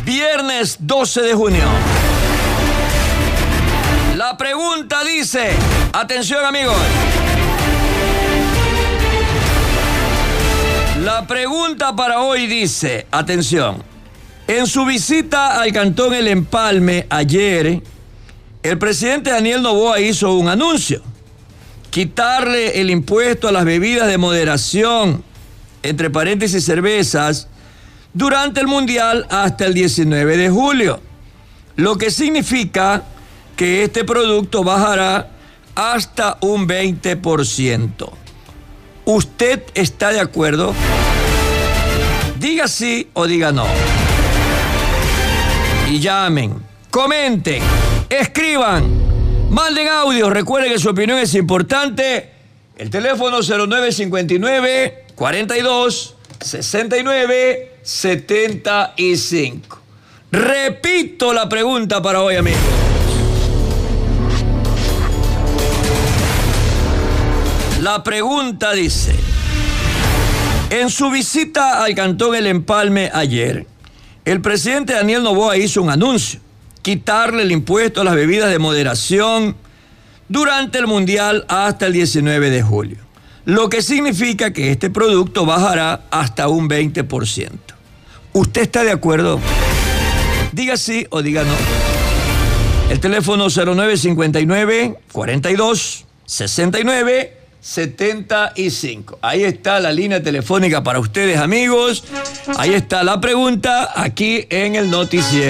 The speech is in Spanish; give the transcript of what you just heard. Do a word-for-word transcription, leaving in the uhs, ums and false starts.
Viernes doce de junio. La pregunta dice, atención amigos. La pregunta para hoy dice, atención. En su visita al Cantón El Empalme ayer, el presidente Daniel Noboa hizo un anuncio. Quitarle el impuesto a las bebidas de moderación, entre paréntesis cervezas, durante el Mundial hasta el diecinueve de julio. Lo que significa que este producto bajará hasta un veinte por ciento. ¿Usted está de acuerdo? Diga sí o diga no. Y llamen, comenten, escriban, manden audio. Recuerden que su opinión es importante. El teléfono cero nueve cincuenta y nueve, cuarenta y dos, sesenta y nueve, setenta y cinco. Repito la pregunta para hoy, amigos. La pregunta dice, en su visita al Cantón El Empalme ayer, el presidente Daniel Noboa hizo un anuncio, quitarle el impuesto a las bebidas de moderación durante el Mundial hasta el diecinueve de julio, lo que significa que este producto bajará hasta un veinte por ciento. ¿Usted está de acuerdo? Diga sí o diga no. El teléfono cero nueve cincuenta y nueve, cuarenta y dos, sesenta y nueve, setenta y cinco. Ahí está la línea telefónica para ustedes, amigos. Ahí está la pregunta aquí en el noticiero.